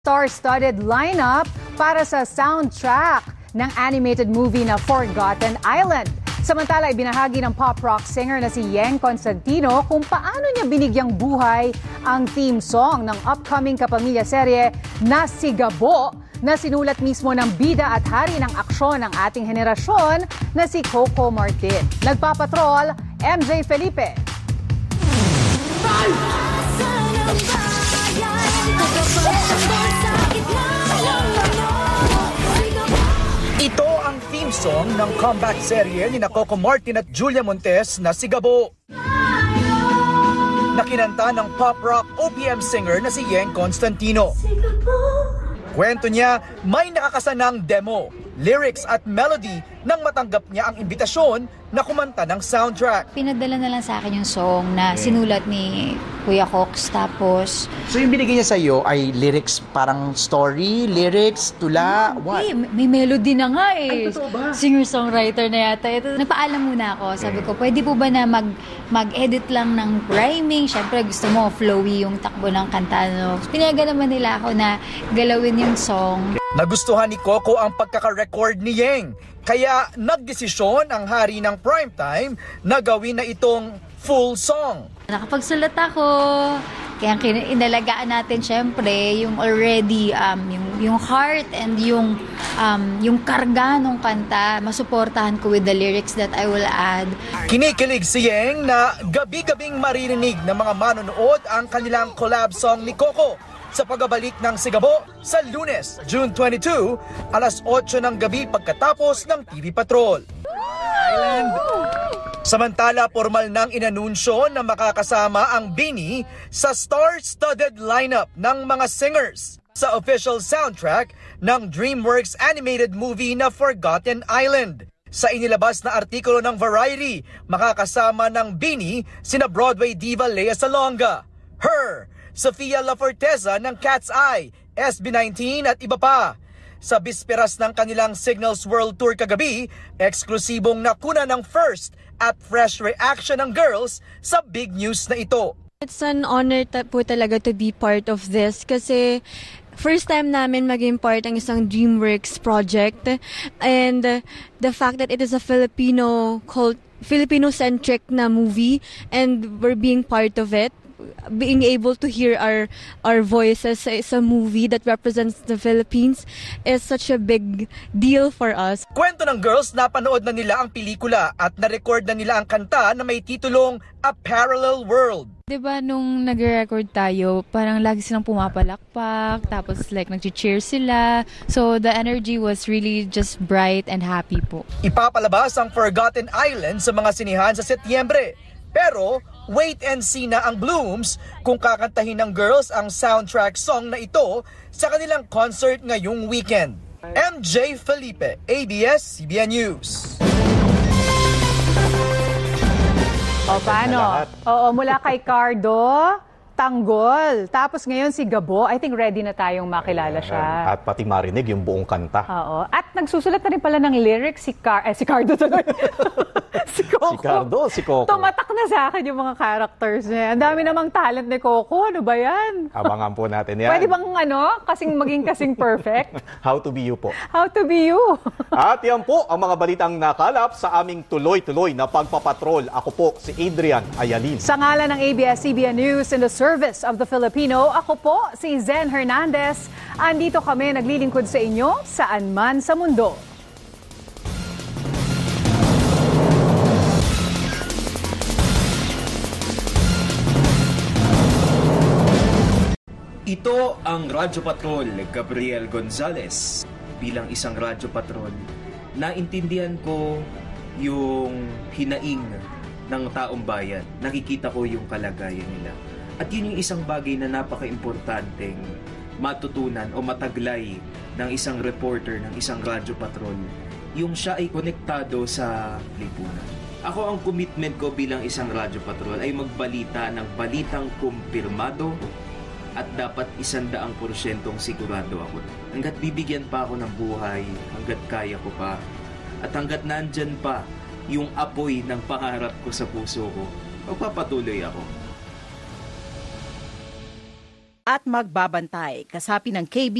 Star-studded lineup para sa soundtrack ng animated movie na Forgotten Island. Samantala, ibinahagi ng pop rock singer na si Yeng Constantino kung paano niya binigyang buhay ang theme song ng upcoming kapamilya serye na Si Gabo, na sinulat mismo ng bida at hari ng aksyon ng ating henerasyon na si Coco Martin. Nagpapatrol, MJ Felipe. Ito ang theme song ng comeback serye ni Coco Martin at Julia Montes na Si Gabo. Nakinanta ng pop rock OPM singer na si Yeng Constantino. Kwento niya, may nakakasanang demo, lyrics at melody nang matanggap niya ang imbitasyon na kumanta ng soundtrack. Pinadala na lang sa akin yung song na sinulat ni Kuya Cox, tapos... So yung binigay niya sa iyo ay lyrics, parang story, lyrics, tula, what? May melody na nga eh. Ay, totoo ba? Singer-songwriter na yata. Ito, nagpaalam muna ako. Sabi ko, pwede po ba na mag-edit lang ng rhyming? Siyempre gusto mo flowy yung takbo ng kanta. No? Pinayagan naman nila ako na galawin yung song. Nagustuhan ni Coco ang pagkaka-record ni Yeng. Kaya nagdesisyon ang hari ng primetime na gawin na itong full song. Nakapagsulat ako, kaya inalagaan natin syempre yung already, yung heart and yung karga ng kanta. Masuportahan ko with the lyrics that I will add. Kinikilig si Yeng na gabi-gabing maririnig ng mga manonood ang kanilang collab song ni Coco sa pagbabalik ng Si Gabo sa Lunes, June 22, alas 8 ng gabi pagkatapos ng TV Patrol. Island. Samantala, formal nang inanunsyo na makakasama ang BINI sa star-studded lineup ng mga singers sa official soundtrack ng DreamWorks animated movie na Forgotten Island. Sa inilabas na artikulo ng Variety, makakasama ng BINI sina Broadway diva Lea Salonga, Her, Sofia La Forteza ng Cat's Eye, SB19 at iba pa. Sa bisperas ng kanilang Signals World Tour kagabi, eksklusibong nakuna ng first at fresh reaction ng girls sa big news na ito. It's an honor po talaga to be part of this kasi first time namin maging part ng isang DreamWorks project, and the fact that it is a Filipino-centric na movie and we're being part of it. Being able to hear our voices sa movie that represents the Philippines is such a big deal for us. Kwento ng girls, napanood na nila ang pelikula at na-record na nila ang kanta na may titulong A Parallel World. Diba nung nag-record tayo, parang lagi silang pumapalakpak, tapos like nag-cheer sila. So the energy was really just bright and happy po. Ipapalabas ang Forgotten Island sa mga sinihan sa Setyembre. Pero wait and see na ang Blooms kung kakantahin ng girls ang soundtrack song na ito sa kanilang concert ngayong weekend. MJ Felipe, ABS-CBN News. O paano? Oo, mula kay Cardo, Tanggol. Tapos ngayon si Gabo, I think ready na tayong makilala siya. At pati marinig yung buong kanta. Oo. At nagsusulat na rin pala ng lyrics si Cardo tuloy. Si Coco. Si Coco. Tumatak na sa akin yung mga characters niya. Ang dami namang talent ni Coco. Ano ba yan? Abangan po natin yan. Pwede bang kasing perfect? How to be you po. How to be you. At yan po ang mga balitang nakalap sa aming tuloy-tuloy na pagpapatrol. Ako po si Adrian Ayalin. Sa ngalan ng ABS-CBN News in the service of the Filipino, ako po si Zen Hernandez. Andito kami naglilingkod sa inyo saan man sa mundo. Ito ang Radyo Patrol, Gabriel Gonzalez. Bilang isang Radyo Patrol, naintindihan ko yung hinaing ng taong bayan. Nakikita ko yung kalagayan nila. At yun yung isang bagay na napaka-importanteng matutunan o mataglay ng isang reporter, ng isang Radyo Patrol. Yung siya ay konektado sa lipunan. Ako, ang commitment ko bilang isang Radyo Patrol ay magbalita ng balitang kumpirmado at dapat 100% sigurado ako. Hanggat bibigyan pa ako ng buhay, hanggat kaya ko pa, at hanggat nandyan pa yung apoy ng pangarap ko sa puso ko, magpapatuloy ako. at magbabantay. Kasapi ng KB